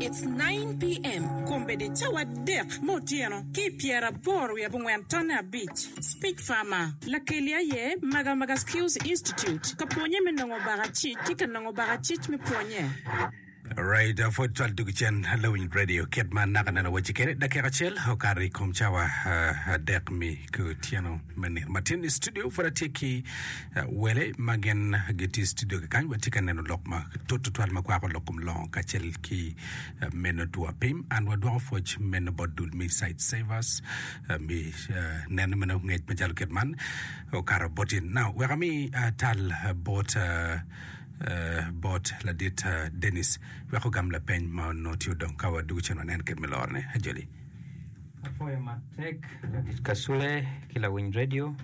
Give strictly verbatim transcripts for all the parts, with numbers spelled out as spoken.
It's nine p.m. Kombe de chawa dek motieno ki Pierre Bor ya bungwentana beach. Speak Farmer. La kelia ye maga maga skills institute. Kaponye menongo barachi tika nongo barachi me ponye. Right, uh, for twelve to Chen Halloween radio, Ketman Nakana Wachikere, the Kerachel, Hokari Komchawa, Dek me, Kutiano, Martin studio for a tiki, Wele, Magen, Getty studio, Kan, Watikan and Lokma, Toto Makwako Lokum Long, Kachel Ki, Menodua Pim, and Wadorf, which Menobodul me site savers, me, Nanamano Net Majal Ketman, Okara Botin. Now, where me tal bought. Uh, bot la dit uh, Dennis we ko gam la peñ ma noti don kawa du ci non en ket mi lorne joli afoy ma tek la dit kasule kila win radio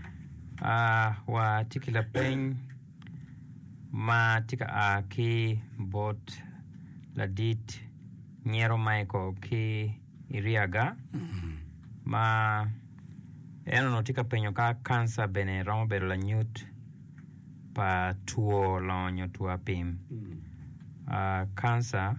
ah uh, wa tikila peñ ma tika a ki bot la dit Nyero Michael ki iriaga mm-hmm. ma eno no tika peño ka cancer bene rombe la nyut pa tuo lonyo tua pim uh, cancer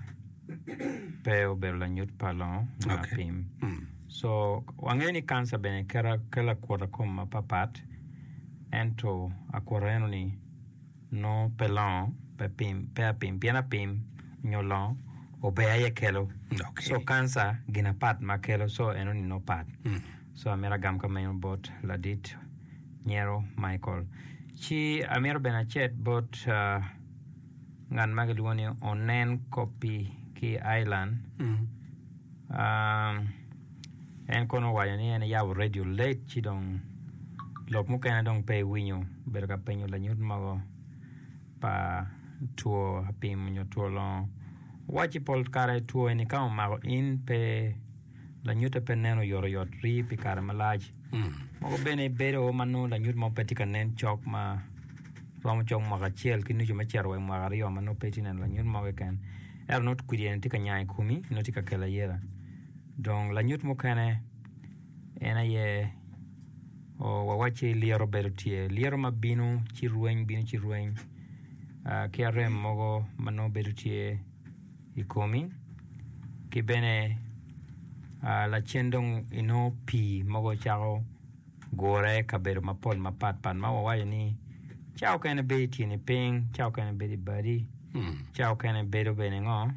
peo bela nyut palon na okay. Pim mm. So wangeni cancer bene kera kela kwara koma papat ento akwara eno ni no pelon pe pim pe pim piena pim nyolon o bea ye kelo okay. So cancer gina pat ma kelo so eno ni no pat mm. So amera gam ka mayon bot la dit Nyero Michael Chi amir benachet bot uh, ngan magaluani onen copy ki island mm. um en kono wayani en yaw radio late chi dong lok mu kana dong pe winyo berga penyo la nyut mago pa tuo hapim nyo tuo lo wachi pol kare tuo ni ka mago in pe la nyut pe neno yoro yot ri pi kare malaj mm. Mo bene bere o manu la nyut mo petika nen chok ma rom chok ma gachiel kinu juma cherwe ma gario manu petina la nyut mo ken er not kudien tika nyai kumi no tika kala yera donc la nyut mo kane ena ye o wawachi liero berutie liero ma binu chi rueng binu chi rueng uh, ki arem mogo manu berutie ikomi ki bene uh, la chendong ino pi mogo chao gore kabero mapol mapat pan ma wayo ni chao kana be tini ping chao kana be body mm. Chao kana be do bene ngo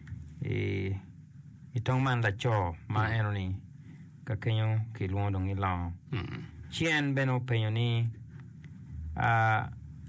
e itong man la cho ma mm. Eno ni ka kenyo ki luon dong ilong mm. Chien beno penyo ni uh,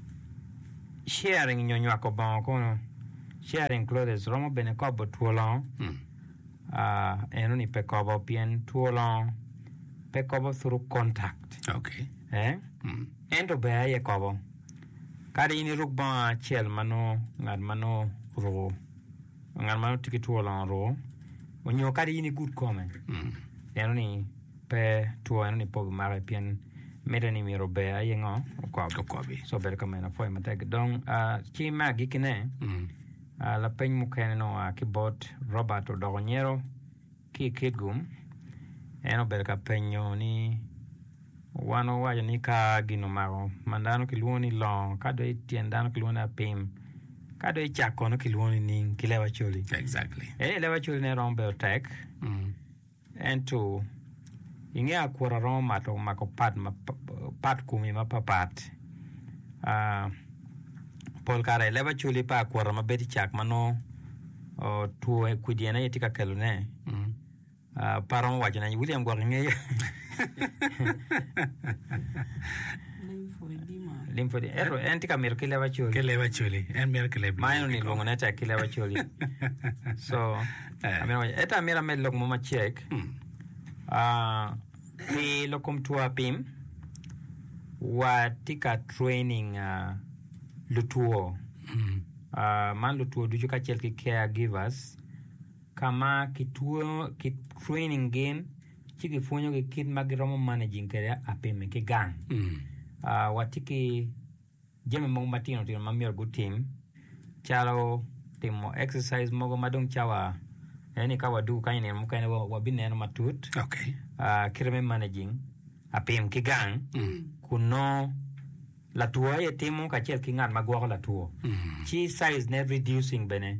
sharing nyonyo ako bon kono sharing clothes romo bene kobo tuolong mm. uh, eno ni pe kobo pien tuolong pe kobo through contact. Okay. Eh? Mm. Endo bea ye kobo. Kari ini rukba chel mano ngar mano ro. Ngar mano tiki tuo lan ro. Onyo kari ini good comment. Mm. Eno ni pe tuo eno ni pogi mara pien meda ni miro bea ye ngo kobo. Kobo. So bel kamena foi mateg. Dong uh, chi ma gikine mm. uh, la peny mukene no uh, ki bot Roberto Dogonyero ki kidgum eno berka penyo ni wano wajo ni ka gino mago mandano ki luoni long kado i tiendano ki luoni apim kado i chako no ki luoni ning ki lewa chuli exactly e lewa chuli ne rombe o tek mm. Ento inge akwara rom mato mako pat ma, pat kumi ma papat uh, pol kare lewa chuli pa akwara ma beti chak mano o tuwe kudiena yetika kelune mm. Uh, parang wajan aja William gorengnya ya. Lymphedema. Lymphedema. Ero enti kamera kilewa chuli. Kilewa chuli. En mera kilewa. Maino ni longo neta kilewa chuli. So, amira eta amira med lok mama check. Ah, ni lokum tua pim. Wa tika training uh, lutuo. Ah, man lutuo duju ka chel ki caregivers. Kama kituo ki training gain chiki fonyo ke kid magiromo managing kere apeme ke gang mm. uh, watiki jeme mo matino tino mamir good team chalo timo exercise mogo madong chawa eni kawa du kanye mo kane wa bineno matut okay uh, kireme managing apem ke gang mm. Kuno la tuwa ye timo ka chel ki ngat magwa la tuwa mm. Chi size ne reducing bene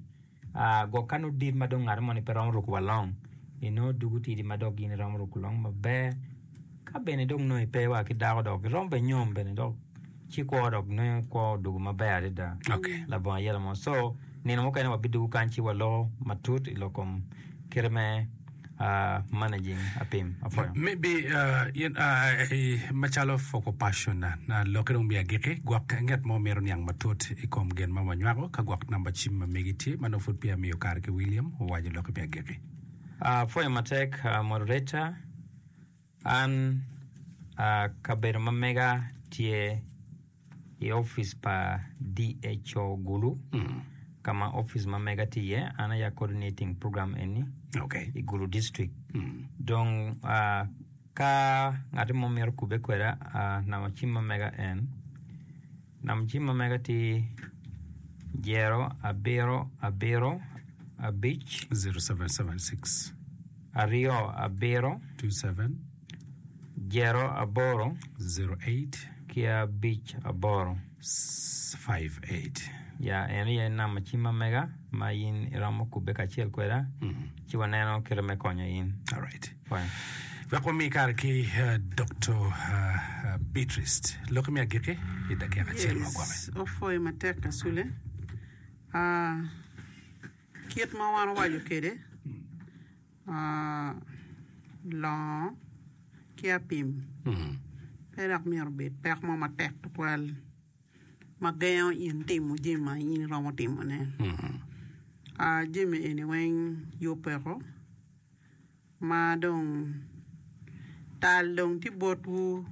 uh, go kanu dir madong ngar moni perom ruk walong ino duguti di madog gini rom ruk long mabe ka bene dong no pe wa ki dago dog rom be nyom bene dog chi ko dog no ko dugu mabe ari da Okay. la bon yela mo so ni no ka na bidu kan chi walo matut ilokom kirme uh, managing apim afoy Maybe uh, yen uh, machalo foko passion na na lokero mbia geke gwak nget mo meron yang matut ikom gen mama nywago ka gwak namba chim megiti manofut pia miyo kar ke William waje lokero mbia geke. uh, for matek uh, moderator an uh, kaber mamega tie i office pa D H O Gulu Mm. kama office mamega tie ana ya coordinating program eni Okay. i Gulu district Mm. donc uh, ka ngati mo mer kube kwera uh, na machima mega en na machima mega ti jero abero abero a beach zero seven seven six ario abero two seven jero aboro zero eight kia beach aboro five eight. ya eni ya na machima mega ma yin ramo kube ka chiel kwera Mm. chiwa neno kireme konyo yin All right. fine Wako mi kar ki uh, Doctor uh, uh, Beatrice lokero mbia geke idake kachel magwame. Yes, ofo matek kasule. Ah, kiet ma wan wajo kede. Ah, la kia pim. Mm. Perak mi orbit, perak mo matek tukwal. Magayon in timo jima in ramo timo ne. Mm. Ah, jima anyway yo pero. Ma dong tal dong ti botu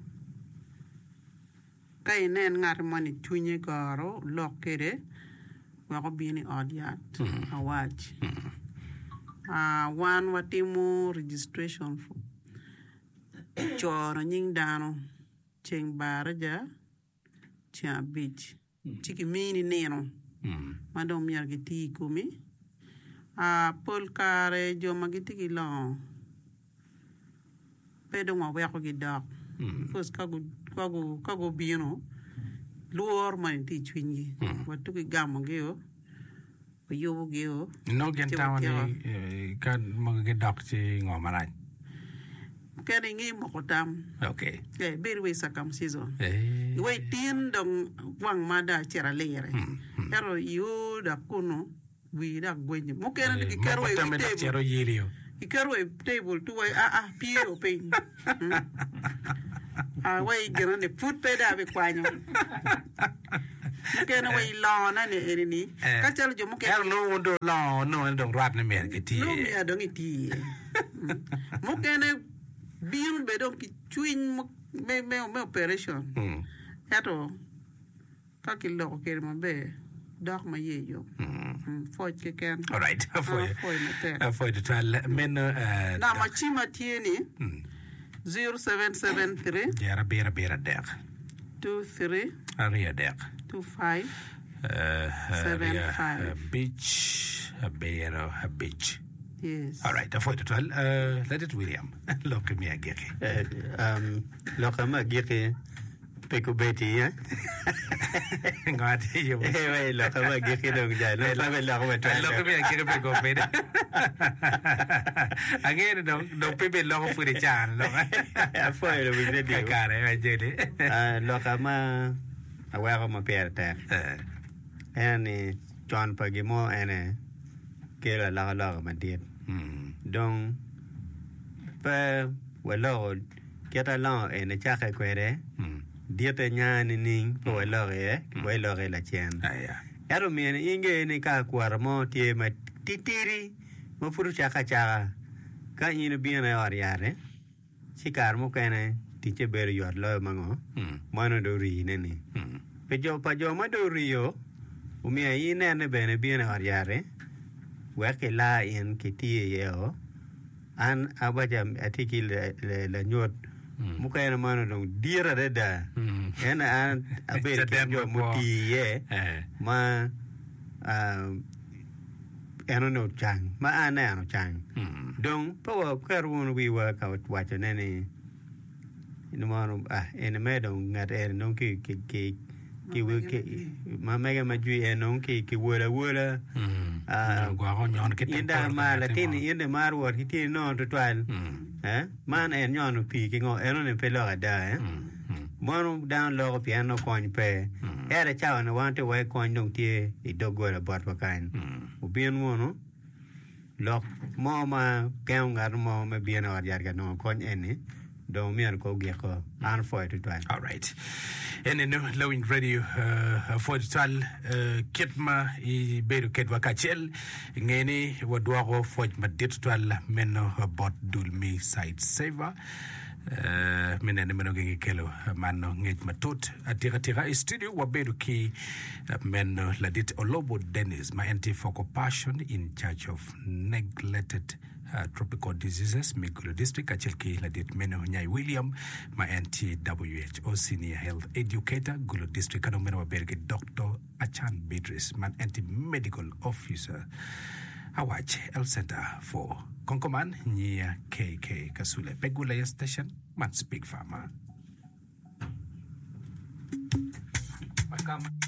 kay nen ngar mani tunye garo lokere wako bini audiat Mm. awaj Mm. ah wan watimu registration fu choro nying dano cheng baraja cha beach chiki mini neno Mm. madom miar giti kumi ah pol kare jo magiti ki lo pedo ma wako gidak Mm. because kago kago kago bino luor man ti chwingi Mm. watu ki gamo geo yo geo No gen Tiwa- tawa tiwa. ni kan mga dok ci ngomaran. kene ngi moko tam Okay. eh beri we sakam season Eh. we tin dong wang mada chera lere Mm. Mm. ero yo da kuno wi da gwenye mo kene Eh, ki kero we mapatame na table chero yilio. ki kero we table tu we ah ah pio pe ah we grande put pe da be kwanyo kene we lo na ne erini Eh. ka chelo jo mo kene Er no wondo la no ndo rat ne mer ke ti. no mi adong iti mo kene biun be dong ki chuin mo me me me operation Mm. yato ka ki lo ke mo be dak ma ye yo Mm. fo ke ken All right. For Ah, foi na te. for the twelve men uh na ma chima tieni Mm. zero seven seven three Jara bera bera der. two three Aria der. two five Uh Seven, area, five. uh, beach a bera a beach. yes All right. For the twelve uh let it William. Look me ageke. Eh, um, lokama giki peko beti ya. Ngati yo. Eh, wei lokama giki dong jalo. Lokama lokama Look me ageke pe go pe. Again no no pepe lo fu de chan lo. Apa yang lebih gede dia? Kakare ma jeli. Ah, lokama awak ma perta. Eh. Ene John Pagimo ene kela la la ma dit. Mm. Donc pa walo kita la ene chaka kwere. Mm. Dieta nyani ning pa walo e, walo e la chen. Aya. Ero mien inge ni ka kwar mo tie ma titiri mo furu chaka chaka ka yin bien e oriare sikar mo kene tiche ber yor lo mango Mm. mano do ri ne ni Mm. pe jo pa jo ma do ri yo u mi yin ne bene bien e oriare wa ke la yin ke tie yo an abaja atiki le le, le nyot Mm. mo kene mano do dira de da Mm. en an abe ke jo mo ti ye Eh. ma uh, eno no chang ma ana eno chang Mm. dong po kar won wi wa ka wa cha ne ni ino ma no ah ene me dong ngat er no ki ki ki ki wu ki ma mega ma ju enon ki ki wala wala ah gwa ko nyon ki inda ma la tin inde mar wor ki tin no to twal eh man en nyon pi ki ngo enon ne pe lo da eh mon down lo piano coin pe era chao ne want to we coin dong tie I dogo la bot pa kain u bien mono lo mo ma keung gar mo me bien or yar ga no coin eni do mier ko ge ko an fo to twal. All right. And in Lowing Radio uh, for tal uh, kitma I beru kedwa kachel ngeni wadwago for maditwal meno bot dulmi site saver uh, menene meno gengi kelo mano ngej matut atira tira studio waberu ki uh, meno ladit Olobo Dennis my anti focal passion in charge of neglected Uh, tropical diseases Migulu district achilki ladit meno nyai William my anti W H O senior health educator Gulu district kano meno waberge Doctor Achan Beatrice man anti medical officer awach El Center for Konkoman near K K Kasule Pegula station man speak farmer. Welcome.